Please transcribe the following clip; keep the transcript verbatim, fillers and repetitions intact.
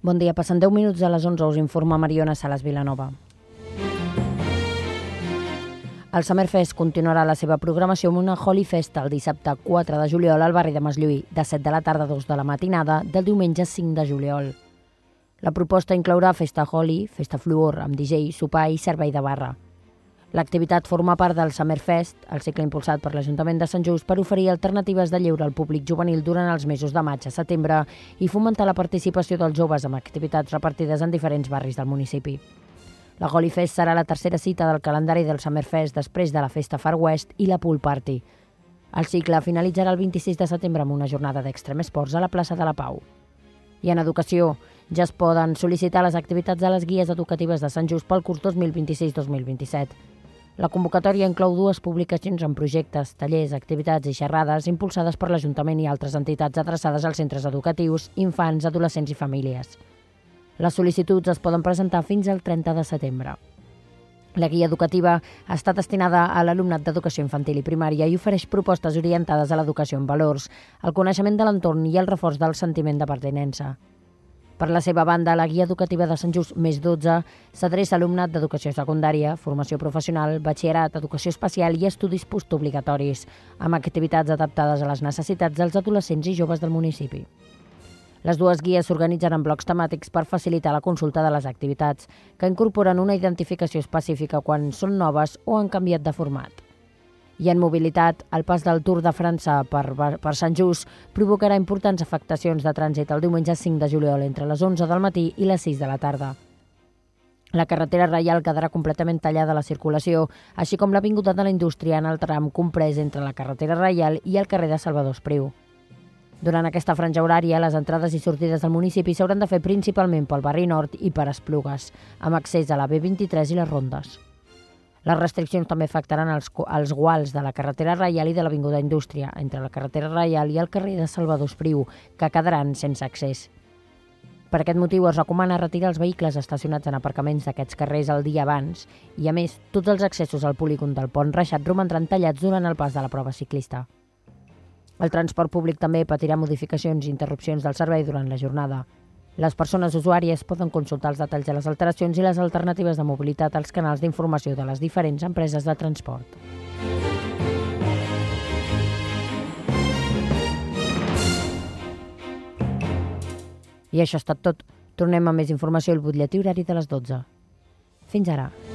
Bon dia, passen deu minuts a les onze, us informa Mariona Salas Vilanova. El Summerfest continuarà la seva programació amb una Holi Festa el dissabte quatre de juliol al barri de Maslloí, de set de la tarda a dos de la matinada, del diumenge cinc de juliol. La proposta inclourà festa Holi, festa fluor amb D J, sopar i servei de barra. L'activitat forma part del Summerfest, el cicle impulsat per l'Ajuntament de Sant Just per oferir alternatives de lleure al públic juvenil durant els mesos de maig a setembre i fomentar la participació dels joves amb activitats repartides en diferents barris del municipi. La Holi Fest serà la tercera cita del calendari del Summerfest després de la festa Far West i la Pool Party. El cicle finalitzarà el vint-i-sis de setembre amb una jornada d'Extreme Sports a la plaça de la Pau. I en educació, ja es poden sol·licitar les activitats de les guies educatives de Sant Just pel curs dos mil vint-i-sis dos mil vint-i-set. La convocatòria inclou dues publicacions en projectes, tallers, activitats i xerrades impulsades per l'Ajuntament i altres entitats adreçades als centres educatius, infants, adolescents i famílies. Les sol·licituds es poden presentar fins al trenta de setembre. La guia educativa està destinada a l'alumnat d'educació infantil i primària i ofereix propostes orientades a l'educació en valors, el coneixement de l'entorn i el reforç del sentiment de pertinença. Per la seva banda, la guia educativa de Sant Just més dotze s'adreça a alumnat d'educació secundària, formació professional, batxillerat, educació especial i estudis postobligatoris, amb activitats adaptades a les necessitats dels adolescents i joves del municipi. Les dues guies s'organitzen en blocs temàtics per facilitar la consulta de les activitats, que incorporen una identificació específica quan són noves o han canviat de format. I en mobilitat, el pas del Tour de França per, per Sant Just provocarà importants afectacions de trànsit el diumenge cinc de juliol entre les onze del matí i les sis de la tarda. La carretera reial quedarà completament tallada a la circulació, així com l'avinguda de la Indústria en el tram comprès entre la carretera reial i el carrer de Salvador Espriu. Durant aquesta franja horària, les entrades i sortides del municipi s'hauran de fer principalment pel barri nord i per Esplugues, amb accés a la B vint-i-tres i les rondes. Les restriccions també afectaran els, els guals de la carretera reial i de l'avinguda Indústria, entre la carretera reial i el carrer de Salvador Espriu, que quedaran sense accés. Per aquest motiu es recomana retirar els vehicles estacionats en aparcaments d'aquests carrers el dia abans i, a més, tots els accessos al polígon del Pont Reixat romandran tallats durant el pas de la prova ciclista. El transport públic també patirà modificacions i interrupcions del servei durant la jornada. Les persones usuàries poden consultar els detalls de les alteracions i les alternatives de mobilitat als canals d'informació de les diferents empreses de transport. I això ha estat tot. Tornem amb més informació al butlletí horari de les dotze. Fins ara.